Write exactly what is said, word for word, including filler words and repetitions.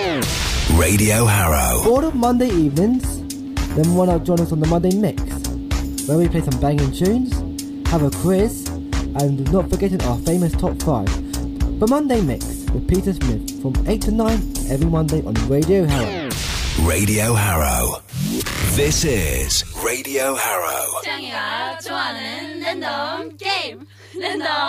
Radio Harrow. Bored of Monday evenings? Then why not join us on the Monday Mix, where we play some banging tunes, have a quiz, and not forgetting our famous top five. The Monday Mix with Peter Smith from eight to nine every Monday on Radio Harrow. Radio Harrow. This is Radio Harrow. 짱이가 좋아하는 랜덤 게임 랜덤